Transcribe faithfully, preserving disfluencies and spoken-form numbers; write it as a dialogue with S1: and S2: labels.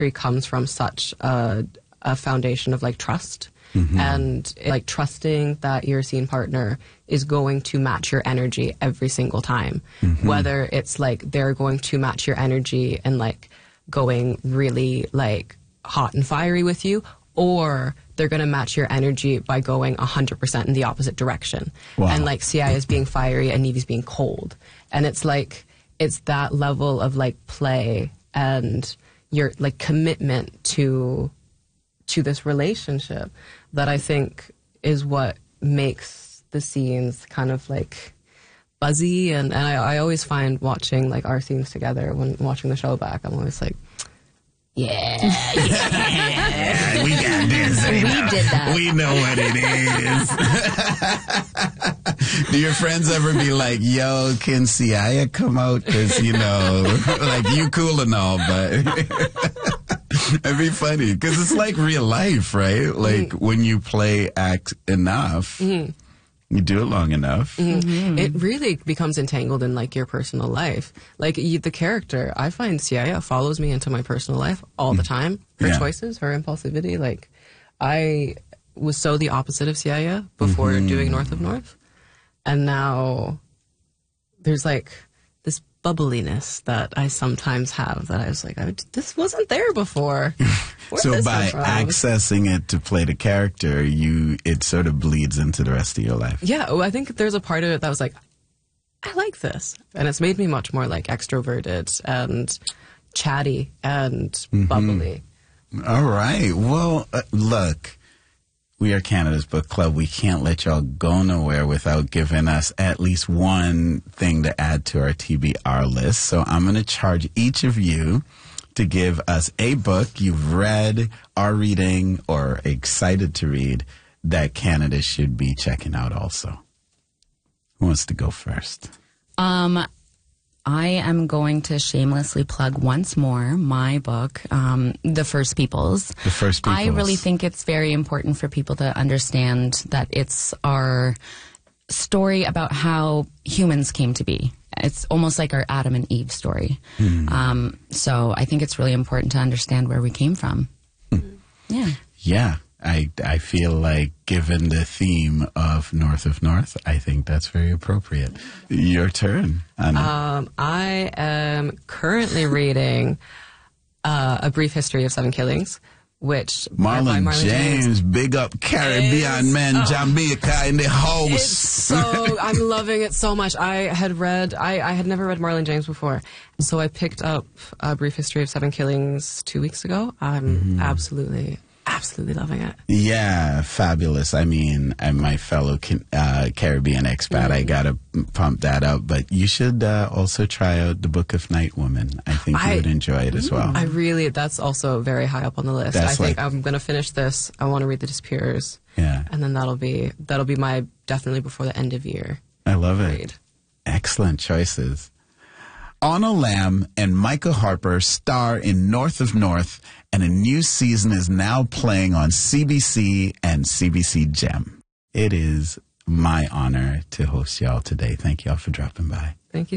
S1: comes from such a, a foundation of like trust. Mm-hmm. And like trusting that your scene partner is going to match your energy every single time. Mm-hmm. Whether it's like they're going to match your energy and like going really like hot and fiery with you, or they're going to match your energy by going one hundred percent in the opposite direction. Wow. And like Siaya is being fiery and Nevy's being cold. And it's like, it's that level of like play and your like commitment to to this relationship that I think is what makes the scenes kind of like buzzy. And, and I, I always find watching like our scenes together, when watching the show back, I'm always like, yeah, yeah,
S2: yeah, we got this. We,
S3: we did that.
S2: We know what it is. Do your friends ever be like, yo, can Siaya come out? Because, you know, like, you cool and all, but... It'd be funny because it's like real life, right? Like mm-hmm. when you play act enough, mm-hmm. you do it long enough.
S1: Mm-hmm. Mm-hmm. It really becomes entangled in like your personal life. Like you, the character, I find Siaya follows me into my personal life all the time. Her yeah. choices, her impulsivity. Like I was so the opposite of Siaya before mm-hmm. doing North of North, and now there's like this bubbliness that I sometimes have that I was like, I, this wasn't there before.
S2: So by accessing it to play the character, you it sort of bleeds into the rest of your life.
S1: Yeah, well, I think there's a part of it that was like, I like this. And it's made me much more like extroverted and chatty and mm-hmm. bubbly.
S2: All right. Well, uh, look. We are Canada's Book Club. We can't let y'all go nowhere without giving us at least one thing to add to our T B R list. So I'm going to charge each of you to give us a book you've read, are reading, or excited to read that Canada should be checking out also. Who wants to go first?
S3: Um... I am going to shamelessly plug once more my book, um, The First Peoples.
S2: The First Peoples.
S3: I really think it's very important for people to understand that it's our story about how humans came to be. It's almost like our Adam and Eve story. Mm. Um, so I think it's really important to understand where we came from. Mm. Yeah.
S2: Yeah. I, I feel like, given the theme of North of North, I think that's very appropriate. Your turn, Anna.
S1: Um, I am currently reading uh, A Brief History of Seven Killings, which...
S2: Marlon, Marlon James, James, big up Caribbean is, man, oh, Jamaica in the house.
S1: It's so, I'm loving it so much. I had read, I, I had never read Marlon James before, so I picked up A Brief History of Seven Killings two weeks ago. I'm mm-hmm. absolutely... absolutely loving it.
S2: Yeah, fabulous. I mean, I'm my fellow can, uh, Caribbean expat. Mm. I gotta pump that up. But you should uh, also try out the Book of Night Woman. I think you I, would enjoy it as well.
S1: I really, that's also very high up on the list. That's I think like, I'm gonna finish this. I want to read The Disappearers.
S2: Yeah,
S1: and then that'll be that'll be my definitely before the end of year.
S2: I love it.
S1: Read.
S2: Excellent choices. Anna Lamb and Micah Harper star in North of North, and a new season is now playing on C B C and C B C Gem. It is my honor to host y'all today. Thank y'all for dropping by.
S1: Thank you.